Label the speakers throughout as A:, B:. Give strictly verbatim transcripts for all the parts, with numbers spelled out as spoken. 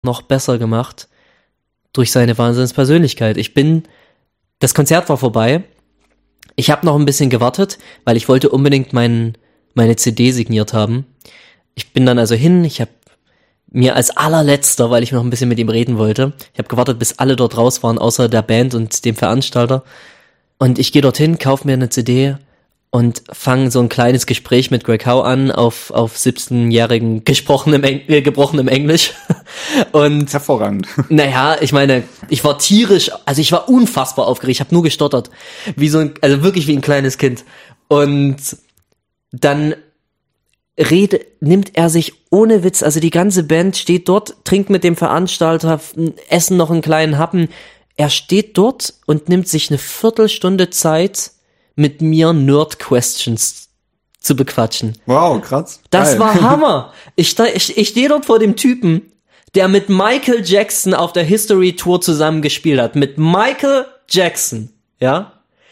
A: noch besser gemacht durch seine Wahnsinnspersönlichkeit. Ich bin, das Konzert war vorbei. Ich habe noch ein bisschen gewartet, weil ich wollte unbedingt mein, meine C D signiert haben. Ich bin dann also hin, ich habe mir als allerletzter, weil ich noch ein bisschen mit ihm reden wollte, ich habe gewartet, bis alle dort raus waren, außer der Band und dem Veranstalter. Und ich gehe dorthin, kaufe mir eine C D und fange so ein kleines Gespräch mit Greg Howe an, auf auf siebzehnjährigen gesprochenem Eng- äh, gebrochenem Englisch. Und
B: hervorragend.
A: Naja, ich meine, ich war tierisch, also ich war unfassbar aufgeregt, ich habe nur gestottert, wie so ein, also wirklich wie ein kleines Kind. Und dann rede, nimmt er sich ohne Witz, also die ganze Band steht dort, trinkt mit dem Veranstalter, essen noch einen kleinen Happen. Er steht dort und nimmt sich eine Viertelstunde Zeit, mit mir Nerd-Questions zu bequatschen.
B: Wow, krass.
A: Das
B: Geil.
A: war Hammer. Ich, sta- ich, ich stehe dort vor dem Typen, der mit Michael Jackson auf der History Tour zusammen gespielt hat. Mit Michael Jackson, ja?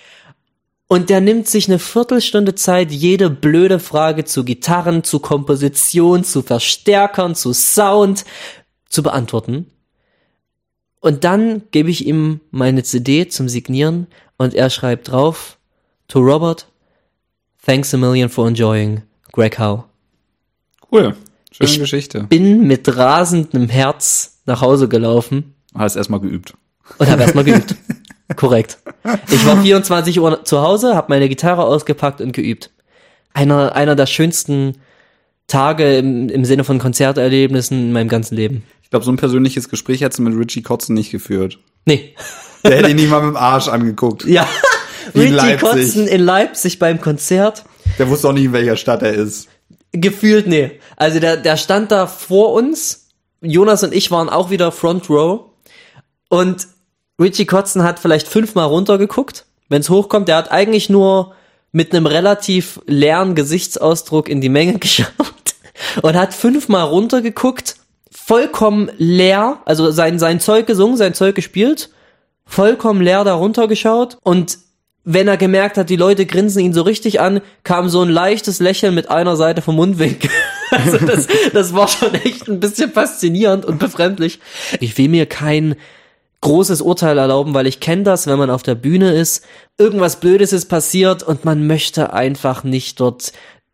A: Und der nimmt sich eine Viertelstunde Zeit, jede blöde Frage zu Gitarren, zu Komposition, zu Verstärkern, zu Sound zu beantworten. Und dann gebe ich ihm meine C D zum Signieren und er schreibt drauf, to Robert, thanks a million for enjoying, Greg Howe.
B: Cool, schöne
A: ich
B: Geschichte.
A: Ich bin mit rasendem Herz nach Hause gelaufen.
B: Hast erstmal geübt.
A: Und habe erstmal geübt. Korrekt. Ich war vierundzwanzig Uhr zu Hause, habe meine Gitarre ausgepackt und geübt. Einer, einer der schönsten Tage im, im Sinne von Konzerterlebnissen in meinem ganzen Leben.
B: Ich glaube, so ein persönliches Gespräch hättest du mit Richie Kotzen nicht geführt.
A: Nee.
B: Der hätte ihn nicht mal mit dem Arsch angeguckt.
A: Ja.
B: Wie in
A: Richie
B: Leipzig.
A: Kotzen in Leipzig beim Konzert.
B: Der wusste auch nicht, in welcher Stadt er ist.
A: Gefühlt, nee. Also der, der stand da vor uns. Jonas und ich waren auch wieder Front Row. Und Richie Kotzen hat vielleicht fünfmal runtergeguckt, wenn es hochkommt. Der hat eigentlich nur mit einem relativ leeren Gesichtsausdruck in die Menge geschaut und hat fünfmal runtergeguckt, vollkommen leer, also sein, sein Zeug gesungen, sein Zeug gespielt, vollkommen leer da runtergeschaut und wenn er gemerkt hat, die Leute grinsen ihn so richtig an, kam so ein leichtes Lächeln mit einer Seite vom Mundwinkel. Also das, das war schon echt ein bisschen faszinierend und befremdlich. Ich will mir kein großes Urteil erlauben, weil ich kenne das, wenn man auf der Bühne ist, irgendwas Blödes ist passiert und man möchte einfach nicht dort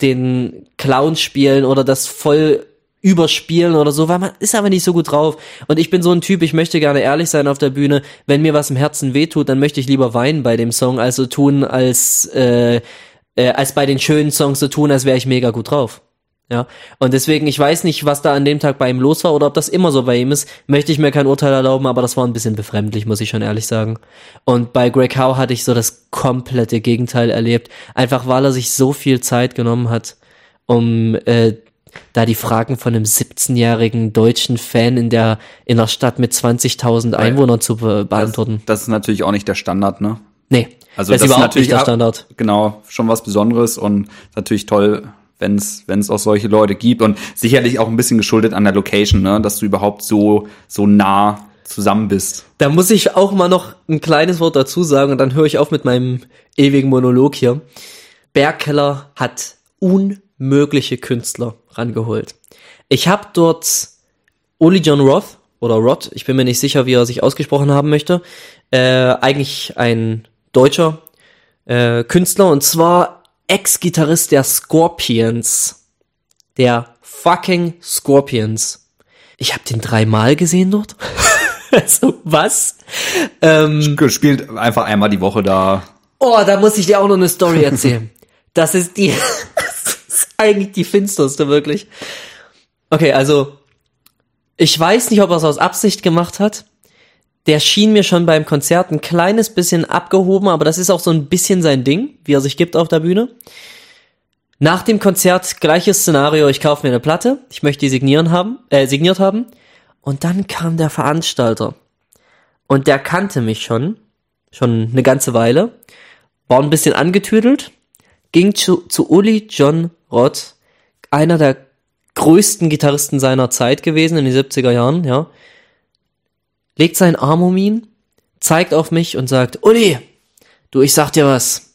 A: den Clown spielen oder das voll überspielen oder so, weil man ist aber nicht so gut drauf. Und ich bin so ein Typ, ich möchte gerne ehrlich sein auf der Bühne. Wenn mir was im Herzen wehtut, dann möchte ich lieber weinen bei dem Song, als so tun, als äh, äh, als bei den schönen Songs so tun, als wäre ich mega gut drauf. Ja, und deswegen, ich weiß nicht, was da an dem Tag bei ihm los war oder ob das immer so bei ihm ist, möchte ich mir kein Urteil erlauben, aber das war ein bisschen befremdlich, muss ich schon ehrlich sagen. Und bei Greg Howe hatte ich so das komplette Gegenteil erlebt, einfach weil er sich so viel Zeit genommen hat, um äh, da die Fragen von einem siebzehnjährigen deutschen Fan in der in der Stadt mit zwanzigtausend Einwohnern zu be- beantworten.
B: Das, das ist natürlich auch nicht der Standard, ne?
A: Nee,
B: also
A: das,
B: das
A: ist überhaupt
B: natürlich
A: nicht der Standard.
B: Ab, genau, schon was Besonderes und natürlich toll, wenn es wenn es auch solche Leute gibt und sicherlich auch ein bisschen geschuldet an der Location, ne, dass du überhaupt so so nah zusammen bist.
A: Da muss ich auch mal noch ein kleines Wort dazu sagen und dann höre ich auf mit meinem ewigen Monolog hier. Bergkeller hat unmögliche Künstler rangeholt. Ich habe dort Uli John Roth oder Roth, ich bin mir nicht sicher, wie er sich ausgesprochen haben möchte, äh, eigentlich ein deutscher äh, Künstler und zwar Ex-Gitarrist der Scorpions. Der fucking Scorpions. Ich habe den dreimal gesehen dort. Also, was? Ähm,
B: Spielt einfach einmal die Woche da.
A: Oh, da muss ich dir auch noch eine Story erzählen. Das ist die, das ist eigentlich die finsterste, wirklich. Okay, also, ich weiß nicht, ob er es aus Absicht gemacht hat. Der schien mir schon beim Konzert ein kleines bisschen abgehoben, aber das ist auch so ein bisschen sein Ding, wie er sich gibt auf der Bühne. Nach dem Konzert, gleiches Szenario, ich kaufe mir eine Platte, ich möchte die signieren haben, äh, signiert haben. Und dann kam der Veranstalter. Und der kannte mich schon, schon eine ganze Weile, war ein bisschen angetüdelt, ging zu, zu Uli John Roth, einer der größten Gitarristen seiner Zeit gewesen in den siebziger Jahren, ja, legt seinen Arm um ihn, zeigt auf mich und sagt, Uli, du, ich sag dir was,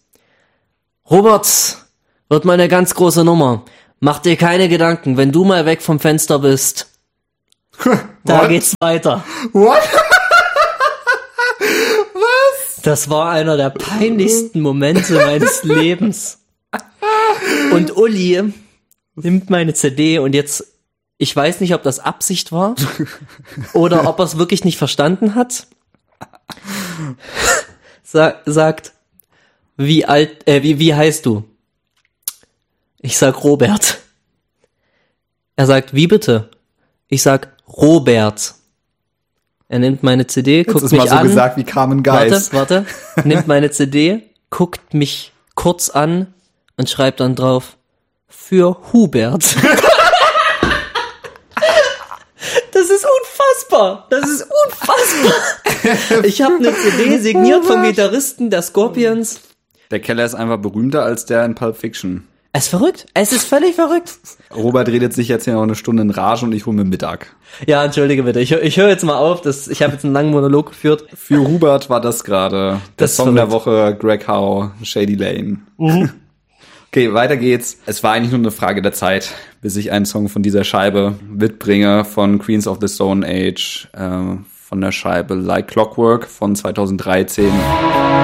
A: Robert wird mal eine ganz große Nummer, mach dir keine Gedanken, wenn du mal weg vom Fenster bist, Da
B: What?
A: geht's weiter.
B: What?
A: Das war einer der peinlichsten Momente meines Lebens. Und Uli nimmt meine C D und jetzt, ich weiß nicht, ob das Absicht war oder ob er es wirklich nicht verstanden hat. Sa- sagt, wie alt, äh, wie, wie heißt du? Ich sag Robert. Er sagt, wie bitte? Ich sag Robert. Er nimmt meine C D, guckt
B: Jetzt ist
A: mich
B: mal so
A: an.
B: gesagt wie Carmen Geis.
A: Warte, warte. Nimmt meine C D, guckt mich kurz an und schreibt dann drauf, für Hubert. Das ist unfassbar. Das ist unfassbar. Ich habe eine C D signiert vom Gitarristen der Scorpions.
B: Der Keller ist einfach berühmter als der in Pulp Fiction.
A: Es ist verrückt. Es ist völlig verrückt.
B: Robert redet sich jetzt hier noch eine Stunde in Rage und ich hole mir Mittag.
A: Ja, entschuldige bitte. Ich, ich höre jetzt mal auf. Das, ich habe jetzt einen langen Monolog geführt.
B: Für Hubert war das gerade der
A: Das ist
B: Song der
A: verrückt.
B: Woche, Greg Howe, Shady Lane. Okay, weiter geht's. Es war eigentlich nur eine Frage der Zeit, bis ich einen Song von dieser Scheibe mitbringe, von Queens of the Stone Age, äh, von der Scheibe Like Clockwork von zwanzig dreizehn.